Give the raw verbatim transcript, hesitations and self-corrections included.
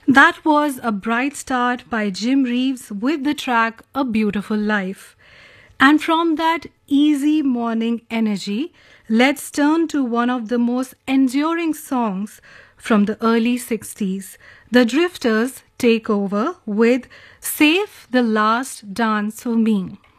That was a bright start by Jim Reeves with the track A Beautiful Life. And from that easy morning energy, let's turn to one of the most enduring songs from the early sixties. The Drifters take over with Save the Last Dance for Me.